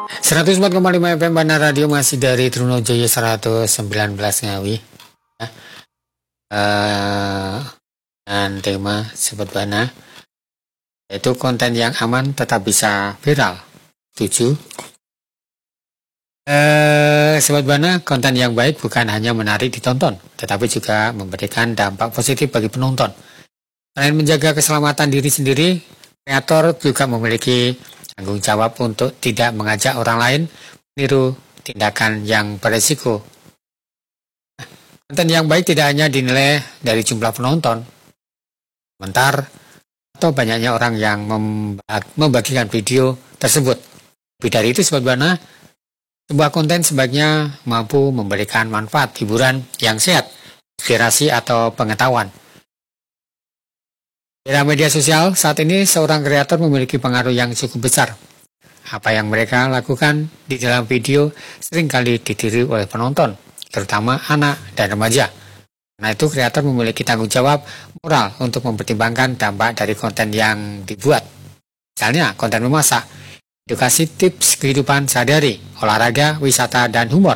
104,5 FM Bana Radio masih dari Trunojoyo 119 Ngawi. Dan tema Sobat Bana yaitu konten yang aman tetap bisa viral. Setuju? Sobat Bana, konten yang baik bukan hanya menarik ditonton, tetapi juga memberikan dampak positif bagi penonton. Selain menjaga keselamatan diri sendiri, kreator juga memiliki tanggung jawab untuk tidak mengajak orang lain meniru tindakan yang beresiko. Konten yang baik tidak hanya dinilai dari jumlah penonton, komentar, atau banyaknya orang yang membagikan video tersebut. Lebih dari itu, Sobat Bana, sebuah konten sebaiknya mampu memberikan manfaat hiburan yang sehat, inspirasi, atau pengetahuan. Di era media sosial, saat ini seorang kreator memiliki pengaruh yang cukup besar. Apa yang mereka lakukan di dalam video seringkali ditiru oleh penonton, terutama anak dan remaja. Karena itu, kreator memiliki tanggung jawab moral untuk mempertimbangkan dampak dari konten yang dibuat. Misalnya, konten memasak, edukasi tips kehidupan sehari-hari, olahraga, wisata, dan humor.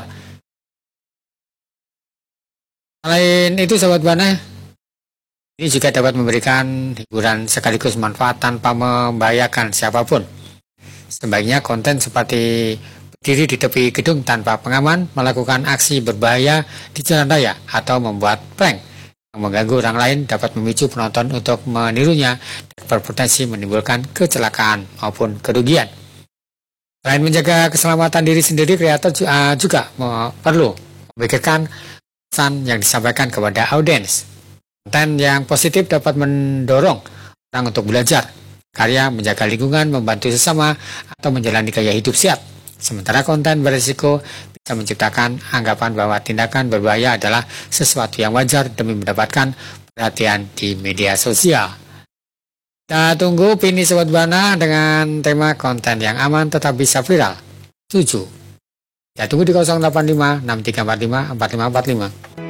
Selain itu, Sobat Bana, ini juga dapat memberikan hiburan sekaligus manfaat tanpa membahayakan siapapun. Sebaiknya konten seperti berdiri di tepi gedung tanpa pengaman, melakukan aksi berbahaya di jalan raya, atau membuat prank yang mengganggu orang lain dapat memicu penonton untuk menirunya dan berpotensi menimbulkan kecelakaan maupun kerugian. Selain menjaga keselamatan diri sendiri, kreator juga perlu memikirkan pesan yang disampaikan kepada audiens. Konten yang positif dapat mendorong orang untuk belajar, karya, menjaga lingkungan, membantu sesama, atau menjalani gaya hidup sehat. Sementara konten berisiko bisa menciptakan anggapan bahwa tindakan berbahaya adalah sesuatu yang wajar demi mendapatkan perhatian di media sosial. Kita tunggu opini Sobat Bana dengan tema konten yang aman tetap bisa viral. Setuju? Kita tunggu di 085 6345 4545.